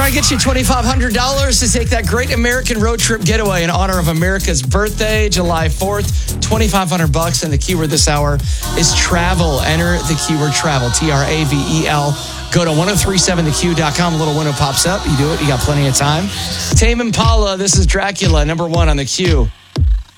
I get you $2,500 to take that great American road trip getaway in honor of America's birthday, July 4th. $2,500, and the keyword this hour is travel. Enter the keyword travel, TRAVEL. Go to 1037theq.com. A little window pops up. You do it. You got plenty of time. Tame Impala, this is Dracula, number 1 on the Q